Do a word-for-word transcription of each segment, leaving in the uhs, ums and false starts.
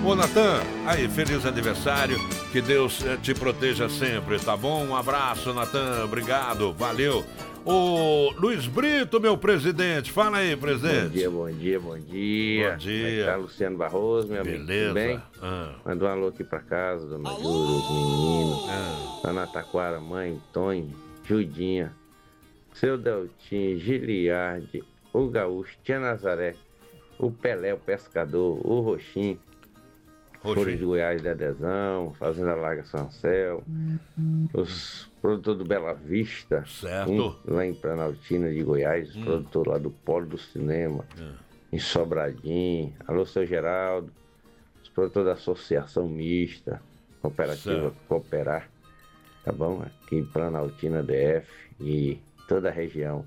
Ô, Natan, aí, feliz aniversário, que Deus eh, te proteja sempre, tá bom? Um abraço, Natan, obrigado, valeu. Ô, Luiz Brito, meu presidente, fala aí, presidente. Bom dia, bom dia, bom dia. Bom dia. Como é que tá, Luciano Barroso, meu Beleza. amigo, tudo bem? Ah. Manda um alô aqui pra casa, dona Júlia, os meninos, Ah. Ana Taquara, mãe, Tonho, Judinha, seu Deltinho, Giliardi, o Gaúcho, Tia Nazaré, o Pelé, o Pescador, o Roxinho, Flores de Goiás de Adesão, Fazenda Larga São Céu, os produtores do Bela Vista, Certo. um, lá em Planaltina de Goiás, os Hum. produtores lá do Polo do Cinema, Ah. em Sobradinho, alô, seu Geraldo, os produtores da Associação Mista, Cooperativa Certo. Cooperar, tá bom? Aqui em Planaltina D F e toda a região.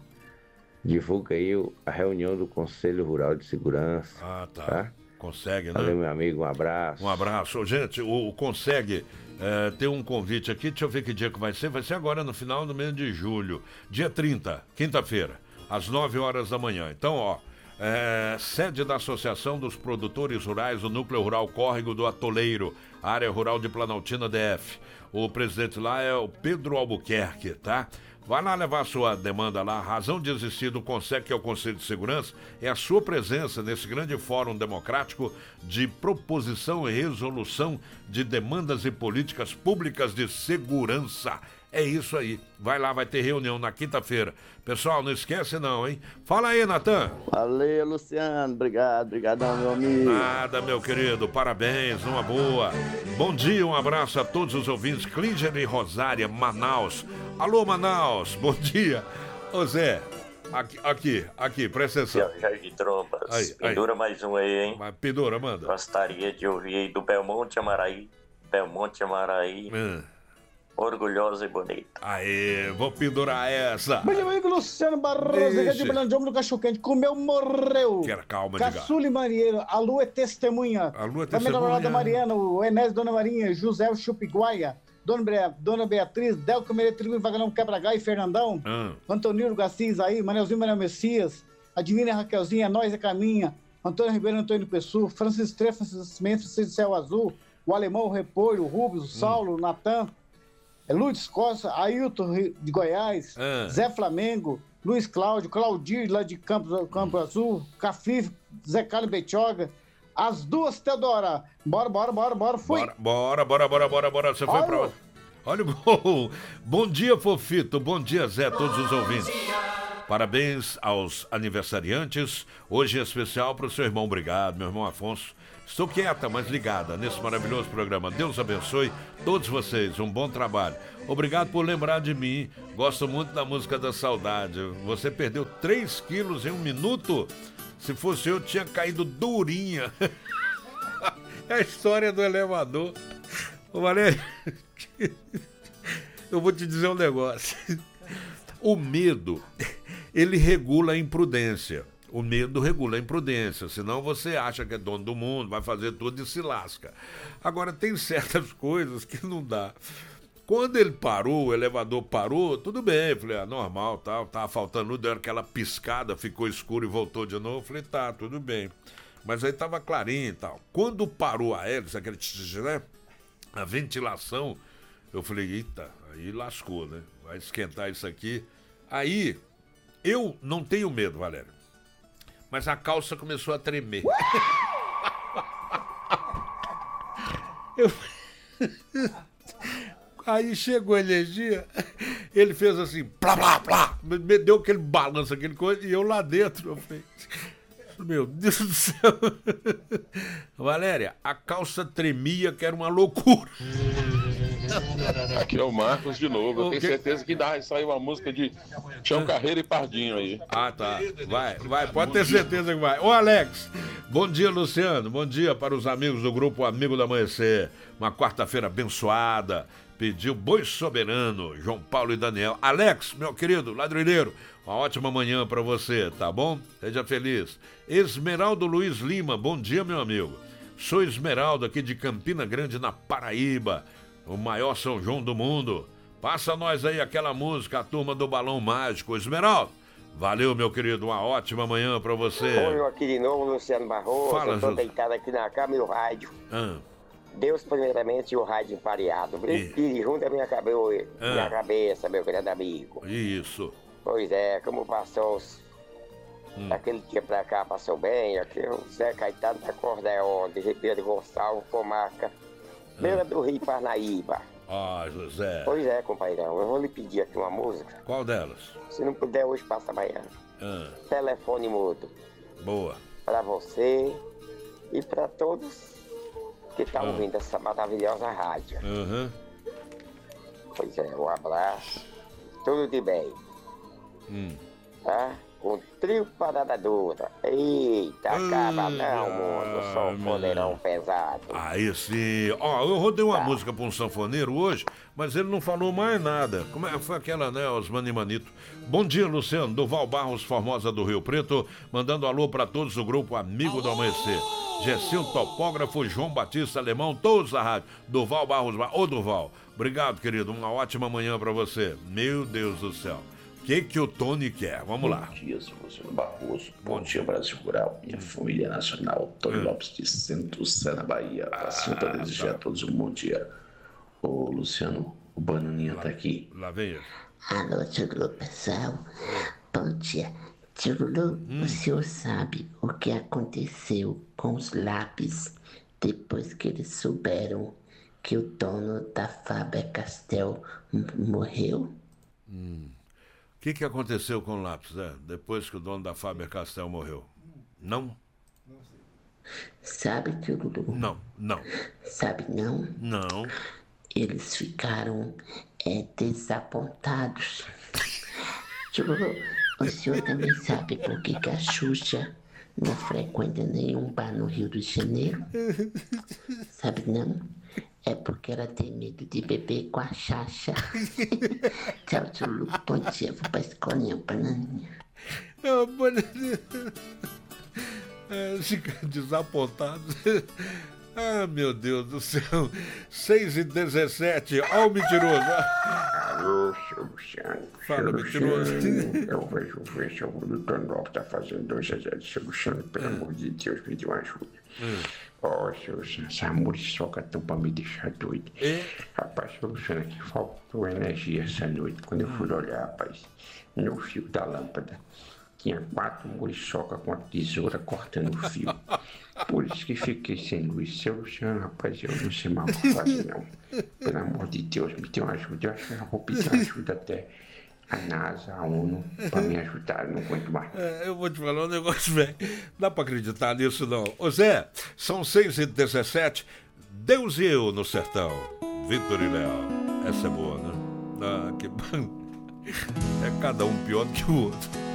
Divulga aí o- a reunião do Conselho Rural de Segurança. Ah, tá. Tá? Consegue, né? Valeu, meu amigo, um abraço. Um abraço. Gente, o, o Consegue é, tem um convite aqui, deixa eu ver que dia que vai ser. Vai ser agora no final do mês de julho. Dia trinta, quinta-feira, às nove horas da manhã. Então, ó, é, sede da Associação dos Produtores Rurais do Núcleo Rural Córrego do Atoleiro, área rural de Planaltina D F. O presidente lá é o Pedro Albuquerque, tá? Vai lá levar a sua demanda lá. A razão de existir do Consegue, que é o Conselho de Segurança, é a sua presença nesse grande fórum democrático de proposição e resolução de demandas e políticas públicas de segurança. É isso aí. Vai lá, vai ter reunião na quinta-feira. Pessoal, não esquece não, hein? Fala aí, Natan. Valeu, Luciano. Obrigado, obrigadão, meu amigo. Nada, meu querido. Parabéns, uma boa. Bom dia, um abraço a todos os ouvintes. Klinger e Rosária, Manaus. Alô, Manaus. Bom dia. Ô, Zé, aqui, aqui, aqui, presta atenção. Jardim de Trombas. Aí, aí. Pendura mais um aí, hein? Mas pendura, manda. Gostaria de ouvir aí do Belmonte Amaraí. Belmonte Amaraí. Hum. Orgulhosa e bonita. Aê, vou pendurar essa. Meu amigo Luciano Barroso, Vixe. aqui de Brandão do Cachorro Quente, comeu, morreu. Quero calma, diga. Caçule Marinheiro, a lua é testemunha. A lua é Da minha namorada testemunha. Mariana, o Enés, Dona Marinha, José o Chupiguaia, Dona, Bre... Dona Beatriz, Delco Meretrigo, Vagalão Quebra-Gai e Fernandão, Hum. Antonino Garcia aí, Manelzinho Manel Messias, a Divina Raquelzinha, Nós é Caminha, Antônio Ribeiro, Antônio Pessu, Francisco Tre, Francisco Mendes, Francisco Céu Azul, o Alemão, o Repolho, o Rubens, o Saulo, o Natan, é Luiz Costa, Ailton de Goiás, Ah. Zé Flamengo, Luiz Cláudio, Claudir lá de Campos, Campo Azul, Cafif, Zé Carlos Betioga, as duas Teodora. Bora, bora, bora, bora, fui. Bora, bora, bora, bora, bora, bora. Você foi Olha. pra onde? Olha o gol. Bom dia, Fofito. Bom dia, Zé, todos os ouvintes. Parabéns aos aniversariantes. Hoje é especial para o seu irmão. Obrigado, meu irmão Afonso. Estou quieta, mas ligada nesse maravilhoso programa. Deus abençoe todos vocês. Um bom trabalho. Obrigado por lembrar de mim. Gosto muito da música da saudade. Você perdeu três quilos em um minuto? Se fosse eu, tinha caído durinha. É a história do elevador. Ô, Valério, eu vou te dizer um negócio. O medo, ele regula a imprudência. O medo regula a imprudência, senão você acha que é dono do mundo, vai fazer tudo e se lasca. Agora, tem certas coisas que não dá. Quando ele parou, o elevador parou, tudo bem. Falei, ah, normal, tal, tava faltando luz, deu aquela piscada, ficou escuro e voltou de novo. Falei, tá, tudo bem. Mas aí tava clarinho e tal. Quando parou a hélice, aquele tch, né? A ventilação, eu falei, eita, aí lascou, né? Vai esquentar isso aqui. Aí, eu não tenho medo, Valério. Mas a calça começou a tremer. Eu... Aí chegou a energia, ele fez assim, plá, plá, plá, me deu aquele balanço, aquele coisa, e eu lá dentro, eu falei, meu Deus do céu. Valéria, a calça tremia, que era uma loucura. Aqui é o Marcos de novo. Eu O tenho quê? certeza que dá, saiu uma música de Tião Carreiro e Pardinho aí. Ah, tá. Vai, vai, pode ter certeza que vai. Ô, Alex, bom dia, Luciano. Bom dia para os amigos do grupo Amigo do Amanhecer. Uma quarta-feira abençoada. Pediu Boi Soberano, João Paulo e Daniel. Alex, meu querido ladrilheiro, uma ótima manhã para você, tá bom? Seja feliz. Esmeraldo Luiz Lima, bom dia, meu amigo. Sou Esmeraldo aqui de Campina Grande, na Paraíba. O maior São João do mundo. Passa nós aí aquela música, a turma do Balão Mágico. Esmeraldo, Valeu, meu querido. Uma ótima manhã pra você. Oi, eu aqui de novo, Luciano Barroso. Fala, eu tô José. deitado aqui na cama e o rádio. Ah, Deus primeiramente e o rádio empareado. E- Brinque junto a minha, cabe... Ah. minha cabeça, meu grande amigo. isso. Pois é, como passou os... Hum. Daquele dia pra cá passou bem, aqui o Zé Caetano da Cordeon, de Ribeiro Gonçalves, Comarca, beira do Rio Parnaíba. Ah, José. Pois é, companheirão, eu vou lhe pedir aqui uma música. Qual delas? Se não puder hoje, passa amanhã. Ah, Telefone mudo. boa. Pra você e pra todos que estão Ah. ouvindo essa maravilhosa rádio. Aham. Pois é, um abraço, tudo de bem, Hum. tá? Com trio parada dura. Eita, acaba não, mundo, sou um foneirão pesado. Aí sim. Ó, eu rodei uma Tá. música pra um sanfoneiro hoje, mas ele não falou mais nada. Como é? Foi aquela, né, os Manimanito. Bom dia, Luciano. Durval Barros, Formosa do Rio Preto, mandando alô pra todos do grupo Amigo do Amanhecer. Gessil, topógrafo, João Batista Alemão, todos da rádio. Durval Barros, Bar- ô Durval, obrigado, querido. Uma ótima manhã pra você. Meu Deus do céu. O que que o Tony quer? Vamos lá. Bom dia, Luciano Barroso. Bom dia, Brasil Rural. Minha família nacional, Tony Hum. Lopes de Centro Sé, na Bahia. Assim para desejar tá. a todos um bom dia. Ô, Luciano, o Bananinha tá aqui. Lá vem ele. Alô, tio Lu, pessoal. Bom dia. Tio Lu, o senhor sabe o que aconteceu com os lápis depois que eles souberam que o dono da Faber-Castell m- morreu? O que que aconteceu com o lápis, né? Depois que o dono da Faber-Castell morreu? Não? Sabe, tio Lu? Não, não, Sabe não? não. Eles ficaram é, desapontados. Tio Lu, o senhor também sabe por que, que a Xuxa não frequenta nenhum bar no Rio de Janeiro? Sabe não? É porque ela tem medo de beber com a Xaxa. Tchau, tio Lu. Bom dia, vou pra escolinha, bananinha. Eu, é, fica desapontado. Ah, meu Deus do céu. seis e dezessete. Ó o mentiroso. Alô, seu Luciano. Fala, Seu mentiroso. Luciano, eu vejo ver se o Tony Lopes tá fazendo dois a zero. Seu Luciano, pelo amor de Deus, me dê uma ajuda. Ó, seu Luciano, essa muriçoca tão pra me deixar doido. É? Rapaz, seu Luciano, que faltou energia essa noite. Quando eu fui olhar, rapaz, no fio da lâmpada, tinha quatro muriçoca com a tesoura cortando o fio. Por isso que fiquei sem luz. Seu Luciano, rapaz, eu não sei mais o que fazer, não. Pelo amor de Deus, me dê uma ajuda. Eu acho que eu vou pedir ajuda até a NASA, a ONU, pra me ajudar. Eu não aguento mais. É, eu vou te falar um negócio, velho. Dá pra acreditar nisso, não. Ô Zé, são seis e dezessete. Deus e eu no sertão. Vitor e Léo. Essa é boa, né? Ah, que... É cada um pior do que o outro.